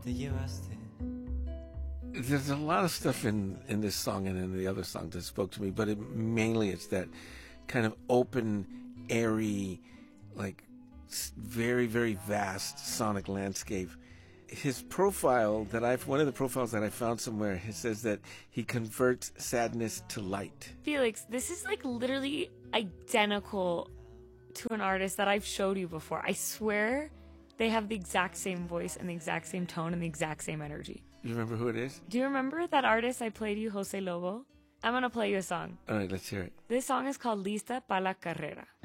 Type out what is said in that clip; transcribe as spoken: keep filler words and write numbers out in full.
te llevaste. There's a lot of stuff in, in this song and in the other songs that spoke to me, but it, mainly it's that kind of open, airy, like very, very vast sonic landscape. His profile that I've, one of the profiles that I found somewhere, it says that he converts sadness to light. Felix, this is like literally identical to an artist that I've showed you before. I swear they have the exact same voice and the exact same tone and the exact same energy. You remember who it is? Do you remember that artist I played you, Jose Lobo? I'm going to play you a song. All right, let's hear it. This song is called Lista pa la Carrera.